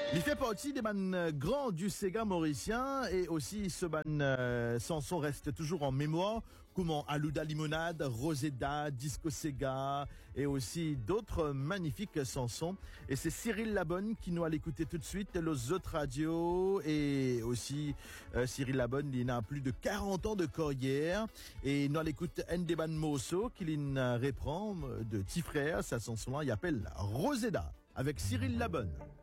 Il fait partie des bandes grands du Sega mauricien et aussi ce chanson reste toujours en mémoire, comme Aluda Limonade, Roseda, Disco Sega et aussi d'autres magnifiques chansons. Et c'est Cyril Labonne qui nous a l'écouter tout de suite, les autres radios et aussi Cyril Labonne, il a plus de 40 ans de carrière et nous à l'écoute Ndeban Mosso qui reprend de Petit Frère, sa chanson là, il appelle Roseda avec Cyril Labonne.